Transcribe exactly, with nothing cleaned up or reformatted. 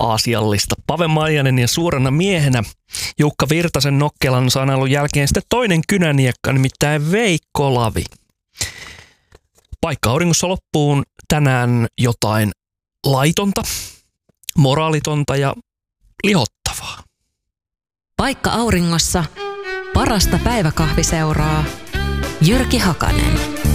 asiallista. Pave Maijanen ja suurena miehenä Jukka Virtasen nokkelan sanailun jälkeen sitten toinen kynäniekka, nimittäin Veikko Lavi. Paikka auringossa loppuun tänään jotain laitonta, moraalitonta ja lihottavaa. Paikka auringossa parasta päiväkahviseuraa. Jyrki Hakanen.